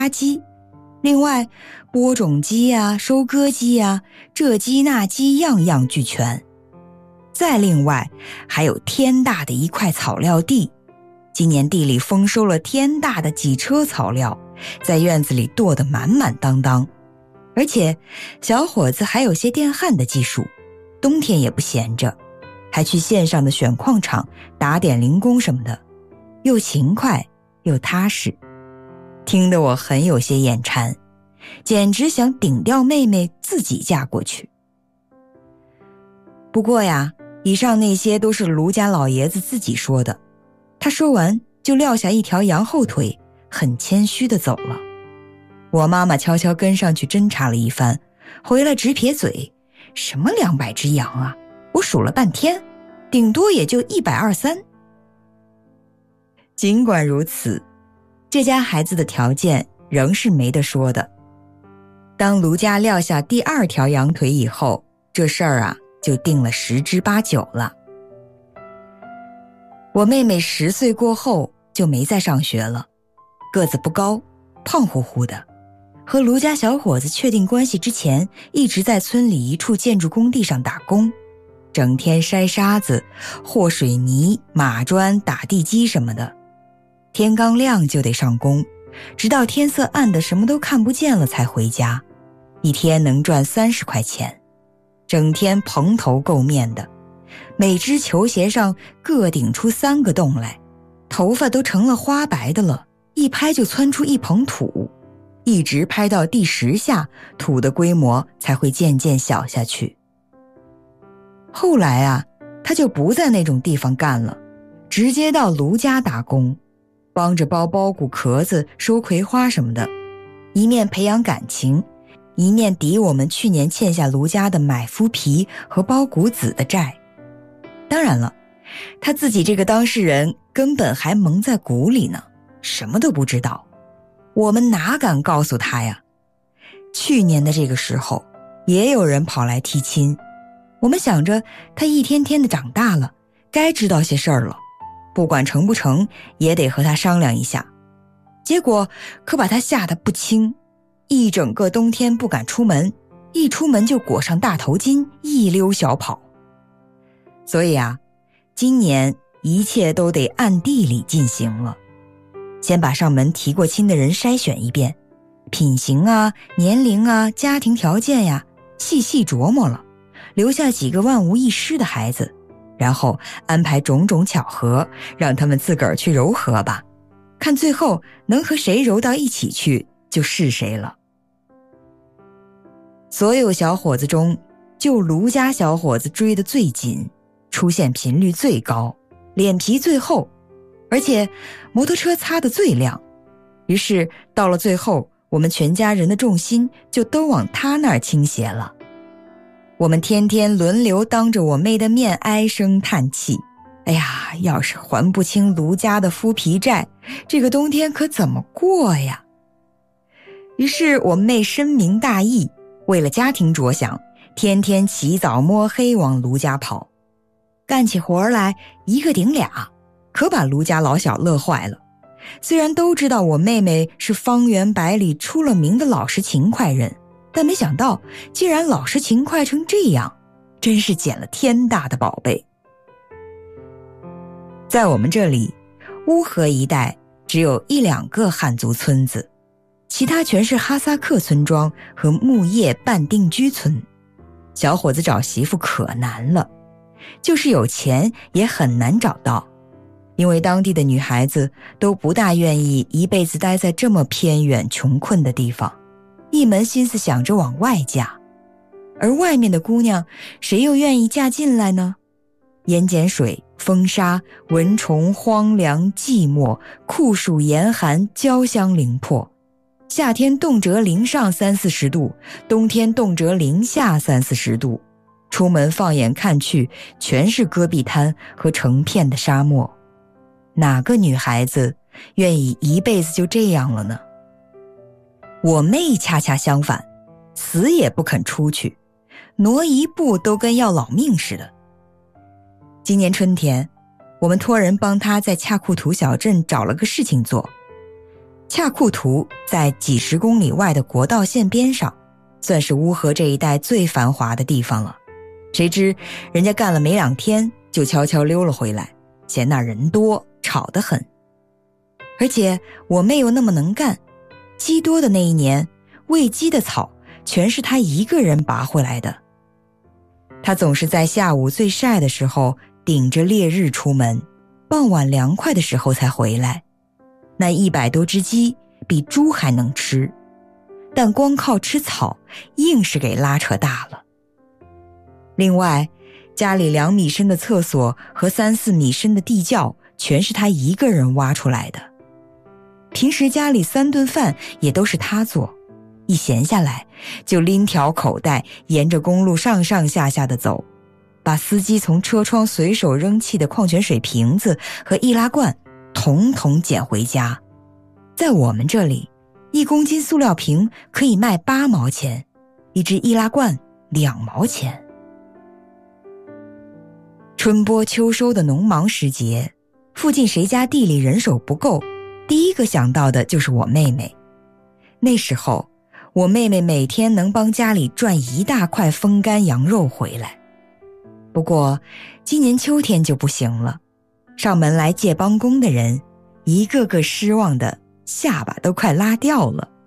机，另外播种机呀、收割机呀，这机那机样样俱全。再另外还有天大的一块草料地，今年地里丰收了天大的几车草料，在院子里垛得满满当当。而且小伙子还有些电焊的技术，冬天也不闲着，还去县上的选矿场打点零工什么的，又勤快又踏实，听得我很有些眼馋，简直想顶掉妹妹自己嫁过去。不过呀，以上那些都是卢家老爷子自己说的，他说完就撂下一条羊后腿，很谦虚地走了。我妈妈悄悄跟上去侦查了一番，回来直撇嘴，什么200只羊啊，我数了半天，顶多也就120-130。尽管如此，这家孩子的条件仍是没得说的。当卢家撂下第2条羊腿以后，这事儿啊就定了10之8九了。我妹妹10岁过后就没再上学了，个子不高，胖乎乎的，和卢家小伙子确定关系之前，一直在村里一处建筑工地上打工，整天筛沙子、和水泥、码砖、打地基什么的。天刚亮就得上工，直到天色暗得什么都看不见了才回家，一天能赚30块钱，整天蓬头垢面的，每只球鞋上各顶出3个洞来，头发都成了花白的了，一拍就窜出一捧土，一直拍到第10下，土的规模才会渐渐小下去。后来啊，他就不在那种地方干了，直接到卢家打工，帮着包包谷壳子、收葵花什么的，一面培养感情，一面抵我们去年欠下卢家的买麸皮和包谷子的债。当然了，他自己这个当事人根本还蒙在鼓里呢，什么都不知道，我们哪敢告诉他呀？去年的这个时候，也有人跑来提亲，我们想着他一天天的长大了，该知道些事儿了，不管成不成，也得和他商量一下。结果可把他吓得不轻，一整个冬天不敢出门，一出门就裹上大头巾，一溜小跑。所以啊，今年一切都得暗地里进行了。先把上门提过亲的人筛选一遍，品行啊、年龄啊、家庭条件呀，细细琢磨了，留下几个万无一失的孩子，然后安排种种巧合，让他们自个儿去揉合吧，看最后能和谁揉到一起去，就是谁了。所有小伙子中，就卢家小伙子追得最紧，出现频率最高，脸皮最厚，而且摩托车擦得最亮。于是到了最后，我们全家人的重心就都往他那儿倾斜了。我们天天轮流当着我妹的面唉声叹气，哎呀，要是还不清卢家的麸皮债，这个冬天可怎么过呀？于是我妹深明大义，为了家庭着想，天天起早摸黑往卢家跑，干起活来一个顶俩，可把卢家老小乐坏了。虽然都知道我妹妹是方圆百里出了名的老实勤快人，但没想到竟然老实勤快成这样，真是捡了天大的宝贝。在我们这里，乌河一带只有1-2个汉族村子，其他全是哈萨克村庄和木业半定居村。小伙子找媳妇可难了，就是有钱也很难找到，因为当地的女孩子都不大愿意一辈子待在这么偏远穷困的地方，一门心思想着往外嫁。而外面的姑娘，谁又愿意嫁进来呢？盐碱水、风沙、蚊虫、荒凉、寂寞、酷暑严寒，交相凌迫，夏天动辄零上30-40度，冬天动辄零下30-40度，出门放眼看去，全是戈壁滩和成片的沙漠。哪个女孩子愿意一辈子就这样了呢？我妹恰恰相反，死也不肯出去，挪一步都跟要老命似的。今年春天，我们托人帮她在恰库图小镇找了个事情做， 恰库图在几十公里外的国道线边上，算是乌河这一带最繁华的地方了。谁知人家干了没2天就悄悄溜了回来，嫌那人多，吵得很。而且我妹又那么能干，鸡多的那一年，喂鸡的草全是她一个人拔回来的。她总是在下午最晒的时候顶着烈日出门，傍晚凉快的时候才回来。那100多只鸡比猪还能吃，但光靠吃草硬是给拉扯大了。另外，家里2米深的厕所和3、4米深的地窖全是她一个人挖出来的。平时家里3顿饭也都是她做，一闲下来就拎条口袋沿着公路上上下下的走，把司机从车窗随手扔弃的矿泉水瓶子和易拉罐统统捡回家。在我们这里，1公斤塑料瓶可以卖8毛钱，1只易拉罐2毛钱。春播秋收的农忙时节，附近谁家地里人手不够，第一个想到的就是我妹妹。那时候我妹妹每天能帮家里赚1大块风干羊肉回来。不过今年秋天就不行了，上门来借帮工的人一个个失望的下巴都快拉掉了。